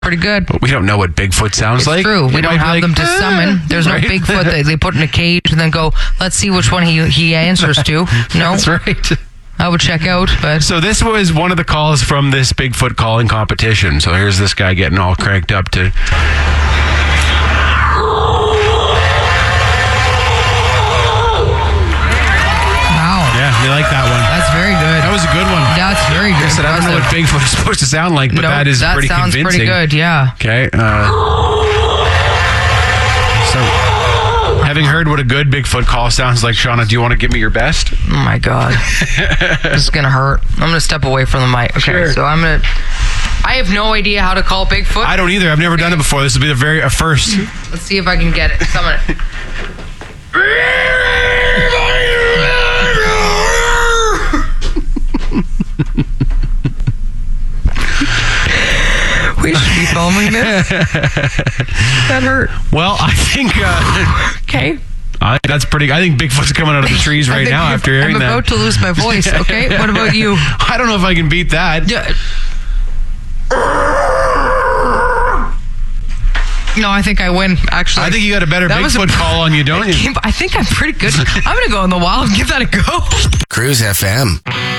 pretty good. But we don't know what Bigfoot sounds like. True. We don't have them to summon. There's no right? Bigfoot that they put in a cage and then go, let's see which one he answers to. No. That's right. I would check out, but... So this was one of the calls from this Bigfoot calling competition. So here's this guy getting all cranked up to... Wow. Yeah, they like that one. That's very good. That was a good one. That's very good. I said, I don't know what Bigfoot is supposed to sound like, but that is pretty sounds convincing. pretty good, yeah. Okay. So, having heard what a good Bigfoot call sounds like, Shauna, do you want to give me your best? Oh my God. This is going to hurt. I'm going to step away from the mic. Okay, Sure. so I have no idea how to call Bigfoot. I don't either. I've never done it before. This will be the first. Let's see if I can get it. Summon it. We should be filming this. That hurt. Well, I think... Okay. I think Bigfoot's coming out of the trees right now after hearing that. I'm about to lose my voice, okay? What about you? I don't know if I can beat that. Yeah. No, I think I win, actually. I think you got a better Bigfoot call on you, don't you? I think I'm pretty good. I'm going to go in the wild and give that a go. Cruise FM.